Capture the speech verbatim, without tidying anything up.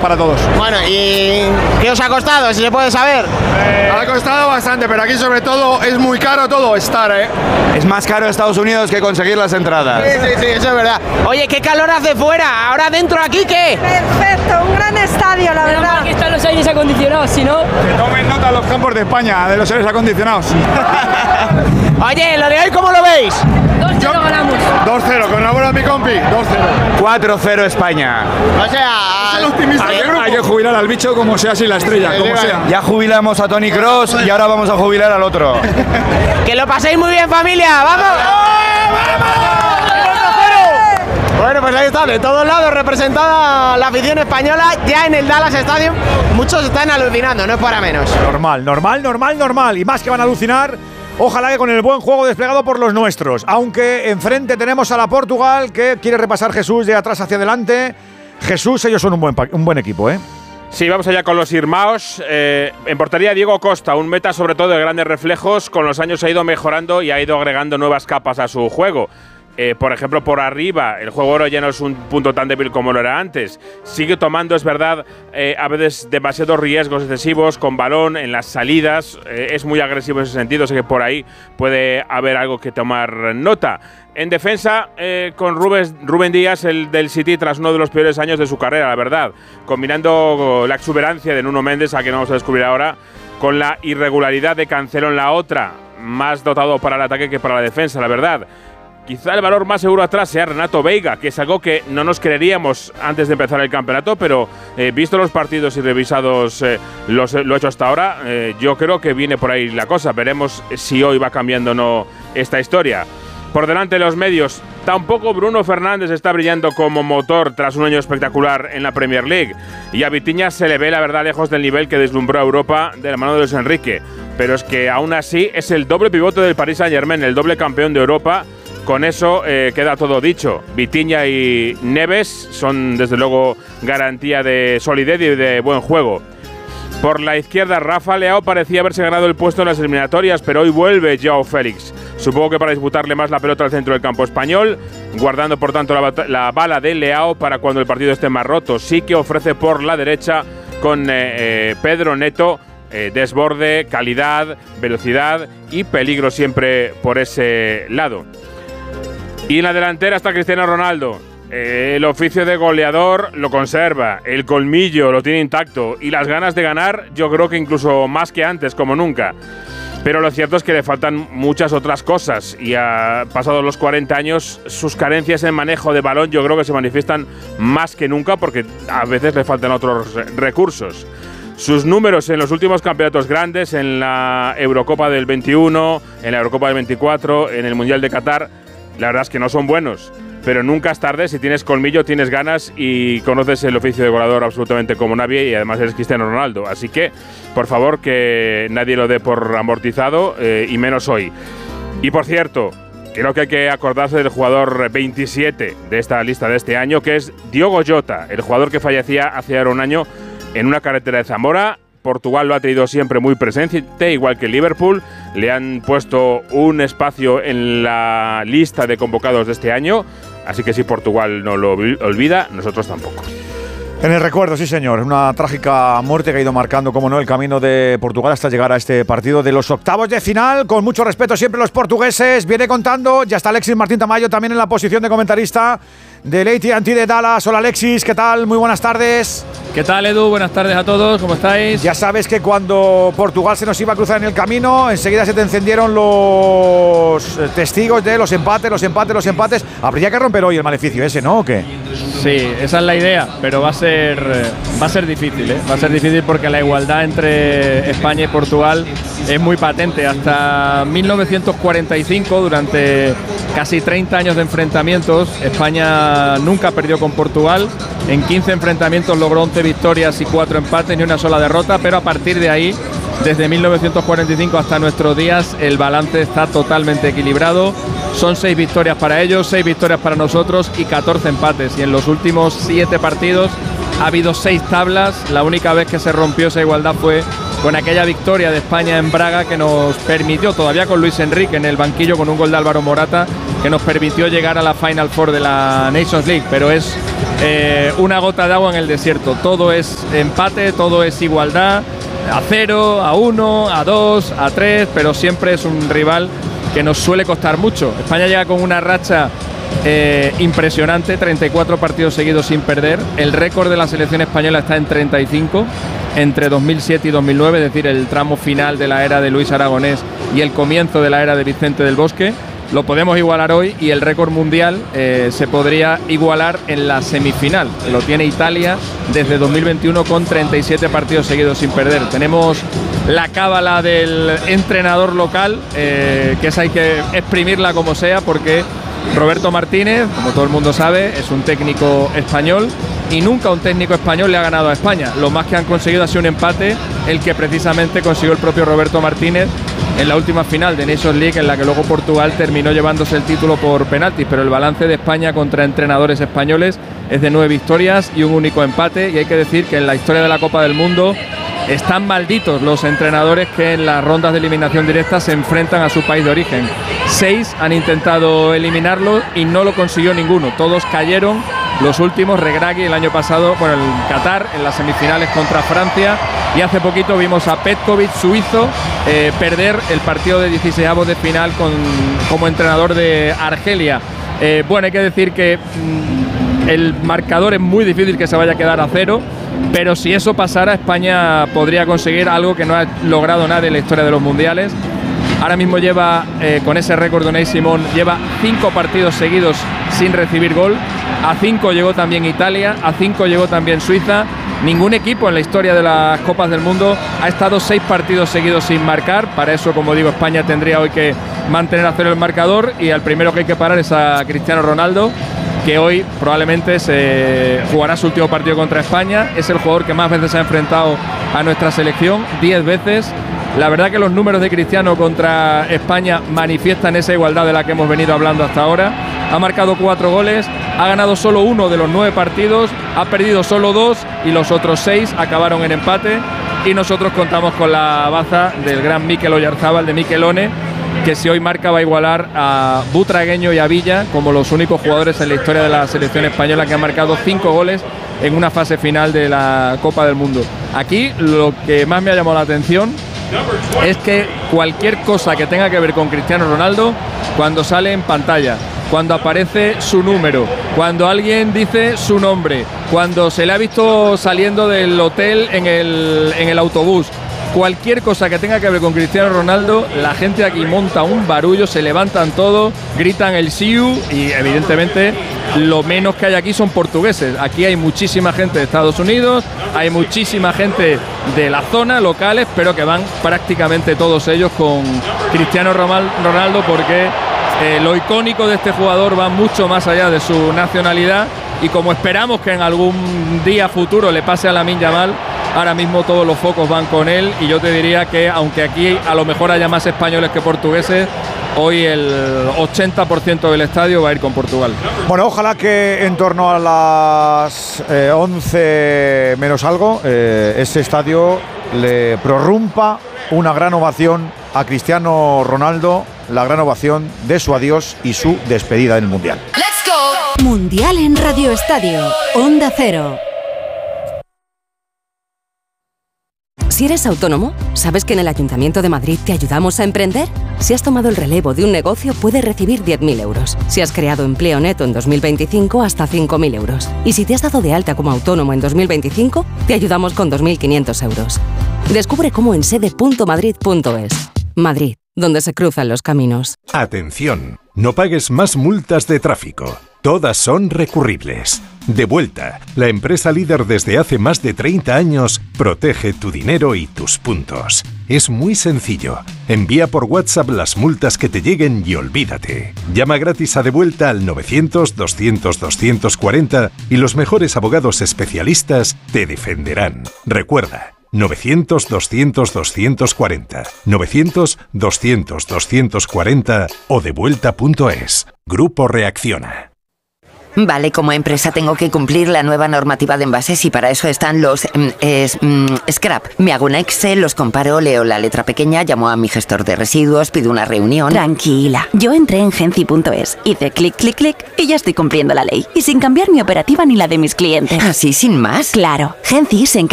para todos. Bueno, ¿y qué os ha costado, si se puede saber? Eh, ha costado bastante, pero aquí sobre todo es muy caro todo estar, ¿eh? Es más caro Estados Unidos que conseguir las entradas. Sí, sí, sí, eso es verdad. Oye, ¿qué calor hace fuera? ¿Ahora dentro aquí qué? Perfecto, un gran estadio, la Menos verdad. mal que están los aires acondicionados, si no... Que tomen nota los campos de España, de los aires acondicionados. Oye, ¿lo de hoy cómo lo veis? dos cero ganamos. dos cero, con la bola de mi compi, dos cero. cuatro cero España. O sea, Es el optimista del grupo. Hay que jubilar al bicho como sea sin la estrella, como sea. Ya jubilamos a Tony Cross y ahora vamos a jubilar al otro. que lo paséis muy bien, familia. ¡Vamos! Bueno, pues ahí está, de todos lados representada la afición española ya en el Dallas Stadium. Muchos están alucinando, no es para menos. Normal, normal, normal, normal. Y más que van a alucinar, ojalá que con el buen juego desplegado por los nuestros. Aunque enfrente tenemos a la Portugal, que quiere repasar Jesús de atrás hacia adelante. Jesús, ellos son un buen, un buen equipo, ¿eh? Sí, vamos allá con los Irmaos. Eh, en portería Diego Costa, un meta sobre todo de grandes reflejos. Con los años ha ido mejorando y ha ido agregando nuevas capas a su juego. Eh, por ejemplo, por arriba, el juego oro ya no es un punto tan débil como lo era antes. Sigue tomando, es verdad, eh, a veces demasiados riesgos excesivos con balón en las salidas. Eh, es muy agresivo en ese sentido, sé que por ahí puede haber algo que tomar nota. En defensa, eh, con Rubén, Rubén Díaz, el del City, tras uno de los peores años de su carrera, la verdad. Combinando la exuberancia de Nuno Méndez, a que no vamos a descubrir ahora, con la irregularidad de Cancelo en la otra. Más dotado para el ataque que para la defensa, la verdad. Quizá el valor más seguro atrás sea Renato Veiga, que es algo que no nos creeríamos antes de empezar el campeonato, pero eh, visto los partidos y revisados eh, los, lo hecho hasta ahora, eh, yo creo que viene por ahí la cosa. Veremos si hoy va cambiando o no esta historia. Por delante de los medios, tampoco Bruno Fernández está brillando como motor tras un año espectacular en la Premier League. Y a Vitinha se le ve, la verdad, lejos del nivel que deslumbró a Europa de la mano de Luis Enrique. Pero es que aún así es el doble pivote del Paris Saint-Germain, el doble campeón de Europa. Con eso eh, queda todo dicho. Vitinha y Neves son desde luego garantía de solidez y de buen juego. Por la izquierda, Rafa Leao parecía haberse ganado el puesto en las eliminatorias, pero hoy vuelve Joao Félix. Supongo que para disputarle más la pelota al centro del campo español, guardando por tanto la, la bala de Leao para cuando el partido esté más roto. Sí que ofrece por la derecha con eh, eh, Pedro Neto eh, desborde, calidad, velocidad y peligro siempre por ese lado. Y en la delantera está Cristiano Ronaldo. Eh, el oficio de goleador lo conserva, el colmillo lo tiene intacto y las ganas de ganar yo creo que incluso más que antes, como nunca. Pero lo cierto es que le faltan muchas otras cosas y a pasados los cuarenta años sus carencias en manejo de balón yo creo que se manifiestan más que nunca porque a veces le faltan otros recursos. Sus números en los últimos campeonatos grandes, en la Eurocopa del veintiuno, en la Eurocopa del veinticuatro, en el Mundial de Qatar, la verdad es que no son buenos, pero nunca es tarde. Si tienes colmillo, tienes ganas y conoces el oficio de goleador absolutamente como nadie y además eres Cristiano Ronaldo. Así que, por favor, que nadie lo dé por amortizado eh, y menos hoy. Y por cierto, creo que hay que acordarse del jugador veintisiete de esta lista de este año, que es Diogo Jota, el jugador que fallecía hace ahora un año en una carretera de Zamora. Portugal lo ha tenido siempre muy presente, igual que Liverpool. Le han puesto un espacio en la lista de convocados de este año. Así que si Portugal no lo olvida, nosotros tampoco. En el recuerdo, sí señor, una trágica muerte que ha ido marcando, como no, el camino de Portugal hasta llegar a este partido de los octavos de final. Con mucho respeto siempre los portugueses, viene contando, ya está Alexis Martín Tamayo también en la posición de comentarista del A T and T de Dallas. Hola Alexis, ¿qué tal? Muy buenas tardes. ¿Qué tal, Edu? Buenas tardes a todos, ¿cómo estáis? Ya sabes que cuando Portugal se nos iba a cruzar en el camino, enseguida se te encendieron los testigos de los empates, los empates, los empates. Habría que romper hoy el maleficio ese, ¿no? ¿O qué? Sí, esa es la idea, pero va a ser, va a ser difícil, ¿eh? Va a ser difícil porque la igualdad entre España y Portugal es muy patente. Hasta mil novecientos cuarenta y cinco, durante casi treinta años de enfrentamientos, España nunca perdió con Portugal. En quince enfrentamientos logró once victorias y cuatro empates, ni una sola derrota, pero a partir de ahí, desde mil novecientos cuarenta y cinco hasta nuestros días, el balance está totalmente equilibrado. Son seis victorias para ellos, seis victorias para nosotros y catorce empates. Y en los últimos siete partidos ha habido seis tablas. La única vez que se rompió esa igualdad fue con aquella victoria de España en Braga, que nos permitió, todavía con Luis Enrique en el banquillo, con un gol de Álvaro Morata, que nos permitió llegar a la Final Four de la Nations League, pero es eh, una gota de agua en el desierto. Todo es empate, todo es igualdad, a cero, a uno, a dos, a tres, pero siempre es un rival que nos suele costar mucho. España llega con una racha eh, impresionante, treinta y cuatro partidos seguidos sin perder. El récord de la selección española está en treinta y cinco entre dos mil siete y dos mil nueve, es decir, el tramo final de la era de Luis Aragonés y el comienzo de la era de Vicente del Bosque. Lo podemos igualar hoy y el récord mundial eh, se podría igualar en la semifinal. Lo tiene Italia desde dos mil veintiuno con treinta y siete partidos seguidos sin perder. Tenemos la cábala del entrenador local, eh, que esa hay que exprimirla como sea, porque Roberto Martínez, como todo el mundo sabe, es un técnico español y nunca un técnico español le ha ganado a España. Lo más que han conseguido ha sido un empate, el que precisamente consiguió el propio Roberto Martínez en la última final de Nations League, en la que luego Portugal terminó llevándose el título por penaltis. Pero el balance de España contra entrenadores españoles es de nueve victorias y un único empate, y hay que decir que en la historia de la Copa del Mundo están malditos los entrenadores que en las rondas de eliminación directa se enfrentan a su país de origen. Seis han intentado eliminarlo y no lo consiguió ninguno. Todos cayeron. Los últimos, Regragui el año pasado, bueno, en Qatar, en las semifinales contra Francia, y hace poquito vimos a Petkovic, suizo, eh, perder el partido de dieciseisavos de final con, como entrenador de Argelia. Eh, bueno, hay que decir que mmm, el marcador es muy difícil que se vaya a quedar a cero, pero si eso pasara, España podría conseguir algo que no ha logrado nadie en la historia de los mundiales. Ahora mismo lleva, eh, con ese récord de Unai Simón, lleva cinco partidos seguidos sin recibir gol. A cinco llegó también Italia, a cinco llegó también Suiza. Ningún equipo en la historia de las Copas del Mundo ha estado seis partidos seguidos sin marcar. Para eso, como digo, España tendría hoy que mantener a cero el marcador, y al primero que hay que parar es a Cristiano Ronaldo, que hoy probablemente se jugará su último partido contra España. Es el jugador que más veces se ha enfrentado a nuestra selección, diez veces. La verdad que los números de Cristiano contra España manifiestan esa igualdad de la que hemos venido hablando hasta ahora. Ha marcado cuatro goles, ha ganado solo uno de los nueve partidos, ha perdido solo dos y los otros seis acabaron en empate. Y nosotros contamos con la baza del gran Mikel Oyarzábal, de Mikelone, que si hoy marca va a igualar a Butragueño y a Villa como los únicos jugadores en la historia de la selección española que han marcado cinco goles en una fase final de la Copa del Mundo. Aquí lo que más me ha llamado la atención es que cualquier cosa que tenga que ver con Cristiano Ronaldo, cuando sale en pantalla, cuando aparece su número, cuando alguien dice su nombre, cuando se le ha visto saliendo del hotel en el, en el autobús, cualquier cosa que tenga que ver con Cristiano Ronaldo, la gente aquí monta un barullo, se levantan todos, gritan el siu, y evidentemente lo menos que hay aquí son portugueses. Aquí hay muchísima gente de Estados Unidos, hay muchísima gente de la zona, locales, pero que van prácticamente todos ellos con Cristiano Ronaldo, porque eh, lo icónico de este jugador va mucho más allá de su nacionalidad, y como esperamos que en algún día futuro le pase a Lamine Yamal, ahora mismo todos los focos van con él, y yo te diría que aunque aquí a lo mejor haya más españoles que portugueses, hoy el ochenta por ciento del estadio va a ir con Portugal. Bueno, ojalá que en torno a las eh, once menos algo, eh, ese estadio le prorrumpa una gran ovación a Cristiano Ronaldo, la gran ovación de su adiós y su despedida del Mundial. Mundial en Radio Estadio, Onda Cero. Si eres autónomo, ¿sabes que en el Ayuntamiento de Madrid te ayudamos a emprender? Si has tomado el relevo de un negocio, puedes recibir diez mil euros. Si has creado empleo neto en dos mil veinticinco, hasta cinco mil euros. Y si te has dado de alta como autónomo en dos mil veinticinco, te ayudamos con dos mil quinientos euros. Descubre cómo en sede punto madrid punto es. Madrid, donde se cruzan los caminos. Atención, no pagues más multas de tráfico. Todas son recurribles. Devuelta, la empresa líder desde hace más de treinta años, protege tu dinero y tus puntos. Es muy sencillo. Envía por WhatsApp las multas que te lleguen y olvídate. Llama gratis a Devuelta al novecientos, doscientos, doscientos cuarenta y los mejores abogados especialistas te defenderán. Recuerda, novecientos, doscientos, doscientos cuarenta, novecientos, doscientos, doscientos cuarenta o devuelta punto es. Grupo Reacciona. Vale, como empresa tengo que cumplir la nueva normativa de envases y para eso están los mm, es, mm, scrap. Me hago un Excel, los comparo, leo la letra pequeña, llamo a mi gestor de residuos, pido una reunión. Tranquila, yo entré en Genci punto es, hice clic, clic, clic y ya estoy cumpliendo la ley. Y sin cambiar mi operativa ni la de mis clientes. ¿Así sin más? Claro, Genci se encarga